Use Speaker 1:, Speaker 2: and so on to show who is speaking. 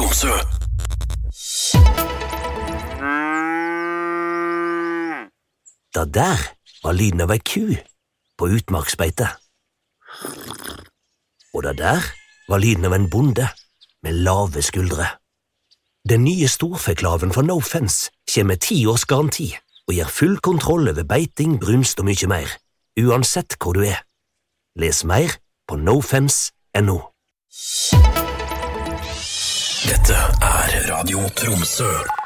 Speaker 1: Tromsø.
Speaker 2: Det der var lyden av ei ku på utmarksbeite. Og det der var lyden av en bonde med lave skuldre. Den nye storfeklaven fra No Fence kommer med 10 års garanti og gir full kontroll over beiting, brunst og mye mer, uansett hvor du er. Les mer på nofence.no.
Speaker 1: Dette er Radio Tromsø.